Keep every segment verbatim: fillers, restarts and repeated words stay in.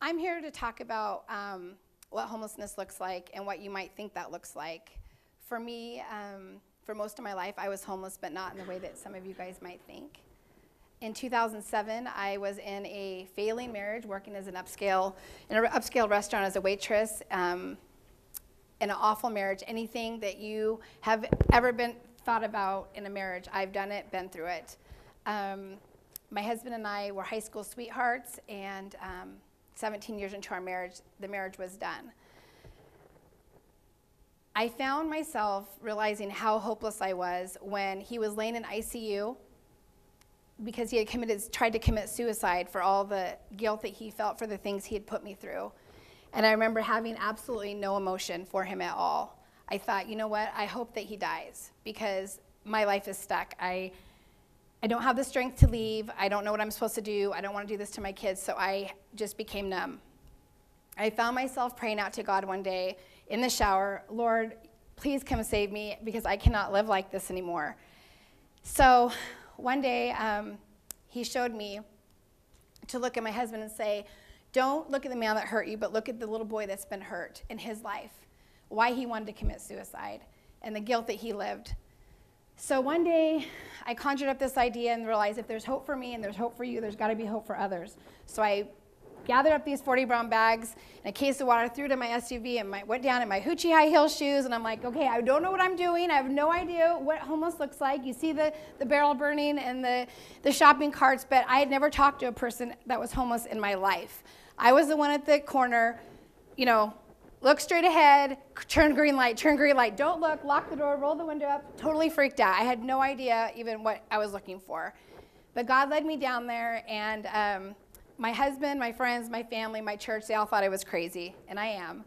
I'm here to talk about um, what homelessness looks like and what you might think that looks like. For me, um, for most of my life, I was homeless, but not in the way that some of you guys might think. In two thousand seven, I was in a failing marriage, working as an upscale, in an upscale restaurant as a waitress, um, in an awful marriage. Anything that you have ever been thought about in a marriage, I've done it, been through it. Um, my husband and I were high school sweethearts, and um, seventeen years into our marriage, the marriage was done. I found myself realizing how hopeless I was when he was laying in I C U because he had committed, tried to commit suicide for all the guilt that he felt for the things he had put me through. And I remember having absolutely no emotion for him at all. I thought, you know what, I hope that he dies because my life is stuck. I, I don't have the strength to leave. I don't know what I'm supposed to do. I don't want to do this to my kids, so I just became numb. I found myself praying out to God one day in the shower, Lord, please come save me because I cannot live like this anymore. So one day um, he showed me to look at my husband and say, don't look at the man that hurt you, but look at the little boy that's been hurt in his life, why he wanted to commit suicide, and the guilt that he lived. So one day, I conjured up this idea and realized if there's hope for me and there's hope for you, there's got to be hope for others. So I gathered up these forty brown bags and a case of water, threw it in my S U V, and my, went down in my Hoochie high heel shoes, and I'm like, okay, I don't know what I'm doing. I have no idea what homeless looks like. You see the, the barrel burning and the, the shopping carts, but I had never talked to a person that was homeless in my life. I was the one at the corner, you know, look straight ahead, turn green light, turn green light, don't look, lock the door, roll the window up, totally freaked out. I had no idea even what I was looking for. But God led me down there, and um, my husband, my friends, my family, my church, they all thought I was crazy, and I am.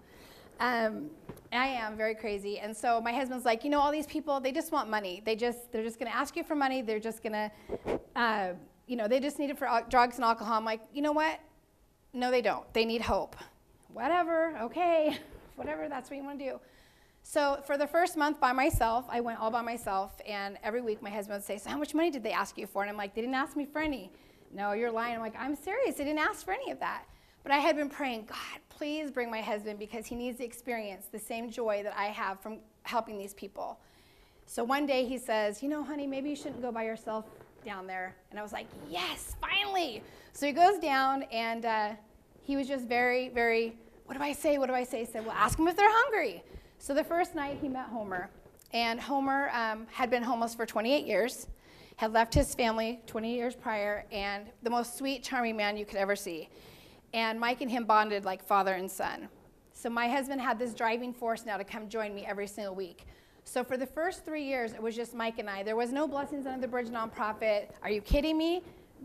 Um, I am very crazy. And so my husband's like, you know, all these people, they just want money. They just, they're just going to ask you for money. They're just going to, uh, you know, they just need it for drugs and alcohol. I'm like, you know what? No, they don't. They need hope. Whatever, okay, whatever, that's what you want to do. So for the first month by myself, I went all by myself, and every week my husband would say, so how much money did they ask you for? And I'm like, they didn't ask me for any. No, you're lying. I'm like, I'm serious. They didn't ask for any of that. But I had been praying, God, please bring my husband because he needs to experience the same joy that I have from helping these people. So one day he says, you know, honey, maybe you shouldn't go by yourself down there. And I was like, yes, finally. So he goes down, and uh, he was just very, very, what do I say, what do I say? He said, well, ask them if they're hungry. So the first night he met Homer. And Homer um, had been homeless for twenty-eight years. Had left his family twenty years prior, and the most sweet, charming man you could ever see. And Mike and him bonded like father and son. So my husband had this driving force now to come join me every single week. So for the first three years, it was just Mike and I. There was no Blessings Under the Bridge nonprofit. Are you kidding me?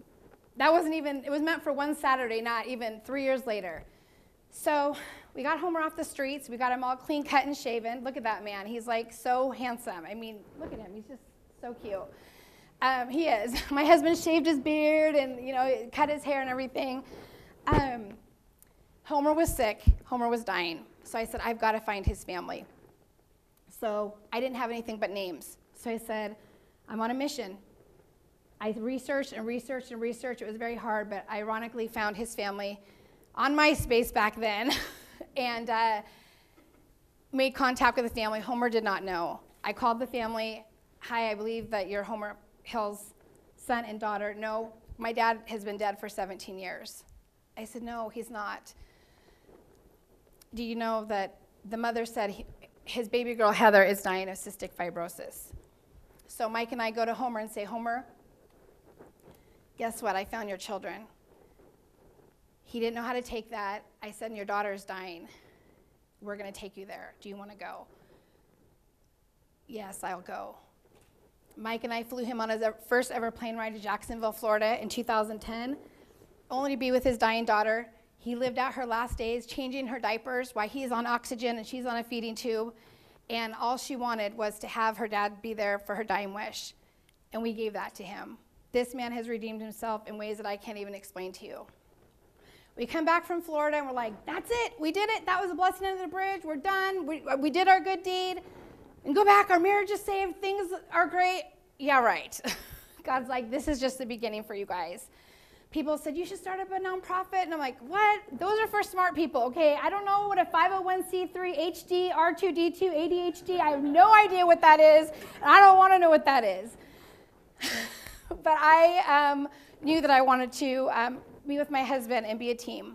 That wasn't even, it was meant for one Saturday, not even three years later. So we got Homer off the streets. We got him all clean cut and shaven. Look at that man. He's like so handsome. I mean, look at him. He's just so cute. Um, he is. My husband shaved his beard and, you know, cut his hair and everything. Um, Homer was sick. Homer was dying. So I said, I've got to find his family. So I didn't have anything but names. So I said, I'm on a mission. I researched and researched and researched. It was very hard, but I ironically found his family on MySpace back then and uh, made contact with the family. Homer did not know. I called the family. Hi, I believe that you're Homer Hill's son and daughter. No, my dad has been dead for seventeen years. I said, no, he's not. Do you know that the mother said he, his baby girl Heather is dying of cystic fibrosis? So Mike and I go to Homer and say, Homer, guess what? I found your children. He didn't know how to take that. I said, your daughter's dying. We're going to take you there. Do you want to go? Yes, I'll go. Mike and I flew him on his first ever plane ride to Jacksonville, Florida in two thousand ten, only to be with his dying daughter. He lived out her last days, changing her diapers while he's on oxygen and she's on a feeding tube. And all she wanted was to have her dad be there for her dying wish. And we gave that to him. This man has redeemed himself in ways that I can't even explain to you. We come back from Florida and we're like, that's it, we did it. That was a blessing under the bridge. We're done. We, we did our good deed. And go back, our marriage is saved, things are great. Yeah, right. God's like, this is just the beginning for you guys. people said, you should start up a nonprofit. And I'm like, what? Those are for smart people, okay? I don't know what a five oh one c three, H D, R two D two, A D H D, I have no idea what that is, and I don't want to know what that is. But I um, knew that I wanted to um, be with my husband and be a team.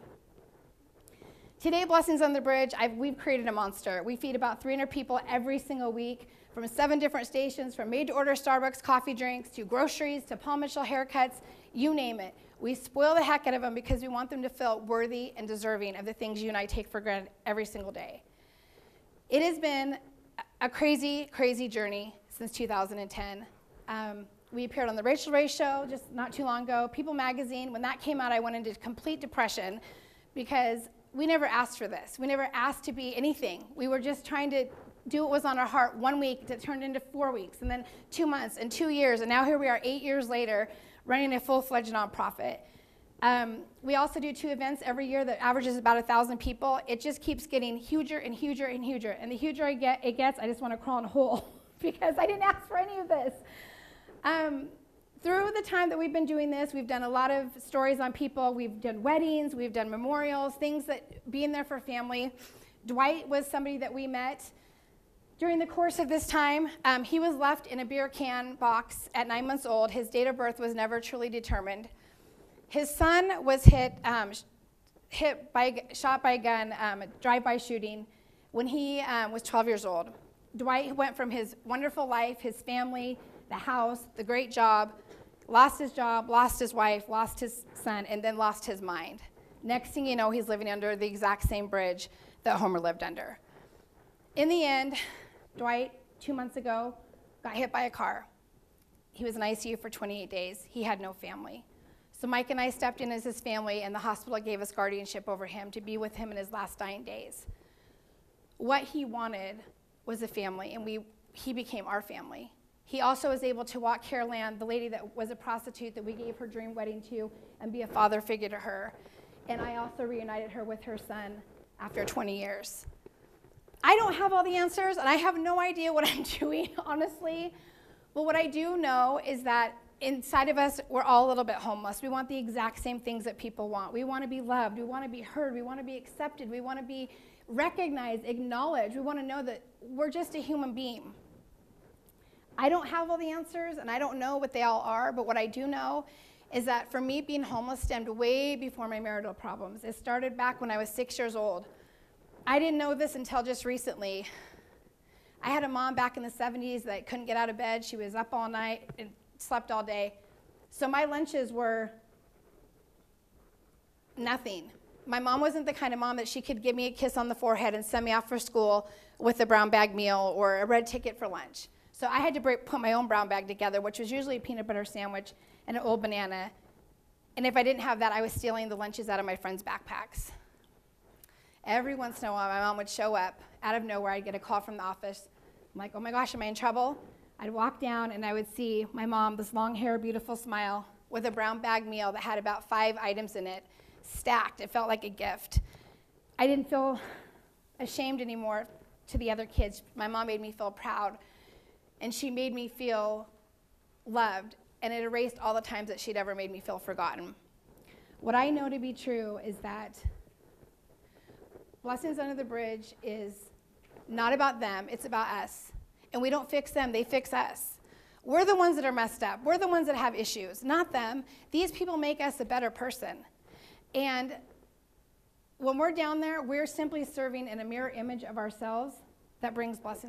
Today, Blessings on the Bridge, I've, we've created a monster. We feed about three hundred people every single week from seven different stations, from made-to-order Starbucks coffee drinks to groceries to Paul Mitchell haircuts, you name it. We spoil the heck out of them because we want them to feel worthy and deserving of the things you and I take for granted every single day. It has been a crazy, crazy journey since two thousand ten. Um, we appeared on the Rachel Ray Show just not too long ago. People Magazine, when that came out, I went into complete depression because we never asked for this. We never asked to be anything. We were just trying to do what was on our heart one week that turned into four weeks, and then two months, and two years, and now here we are eight years later running a full-fledged nonprofit. Um, we also do two events every year that averages about one thousand people. It just keeps getting huger and huger and huger, and the huger I get, it gets, I just want to crawl in a hole because I didn't ask for any of this. Um, Through the time that we've been doing this, we've done a lot of stories on people. We've done weddings, we've done memorials, things that being there for family. Dwight was somebody that we met during the course of this time. Um, he was left in a beer can box at nine months old. His date of birth was never truly determined. His son was hit, um, hit by, shot by a gun, um, a drive-by shooting, when he um, was twelve years old. Dwight went from his wonderful life, his family, the house, the great job, lost his job, lost his wife, lost his son, and then lost his mind. Next thing you know, he's living under the exact same bridge that Homer lived under. In the end, Dwight, two months ago, got hit by a car. He was in I C U for twenty-eight days. He had no family. So Mike and I stepped in as his family, and the hospital gave us guardianship over him to be with him in his last dying days. What he wanted was a family, and we, he became our family. He also was able to walk Carol Ann, the lady that was a prostitute that we gave her dream wedding to, and be a father figure to her. And I also reunited her with her son after twenty years. I don't have all the answers, and I have no idea what I'm doing, honestly. But what I do know is that inside of us, we're all a little bit homeless. We want the exact same things that people want. We want to be loved. We want to be heard. We want to be accepted. We want to be recognized, acknowledged. We want to know that we're just a human being. I don't have all the answers, and I don't know what they all are, but what I do know is that for me, being homeless stemmed way before my marital problems. It started back when I was six years old. I didn't know this until just recently. I had a mom back in the seventies that couldn't get out of bed. She was up all night and slept all day. So my lunches were nothing. My mom wasn't the kind of mom that she could give me a kiss on the forehead and send me off for school with a brown bag meal or a red ticket for lunch. So I had to break, put my own brown bag together, which was usually a peanut butter sandwich and an old banana. And if I didn't have that, I was stealing the lunches out of my friends' backpacks. Every once in a while, my mom would show up. Out of nowhere, I'd get a call from the office. I'm like, oh my gosh, am I in trouble? I'd walk down, and I would see my mom, this long hair, beautiful smile, with a brown bag meal that had about five items in it, stacked. It felt like a gift. I didn't feel ashamed anymore to the other kids. My mom made me feel proud, and she made me feel loved, and it erased all the times that she'd ever made me feel forgotten. What I know to be true is that Blessings Under the Bridge is not about them, it's about us. And we don't fix them, they fix us. We're the ones that are messed up. We're the ones that have issues, not them. These people make us a better person. And when we're down there, we're simply serving in a mirror image of ourselves that brings blessings.